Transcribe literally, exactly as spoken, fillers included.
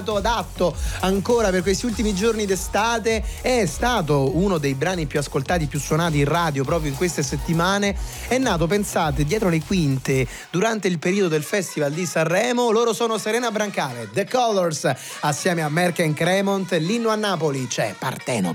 trovato adatto ancora per questi ultimi giorni d'estate. È stato uno dei brani più ascoltati, più suonati in radio proprio in queste settimane. È nato, pensate, dietro le quinte durante il periodo del Festival di Sanremo. Loro sono Serena Brancale, The Colors, assieme a Merck and Cremont. L'inno a Napoli c'è Partenope.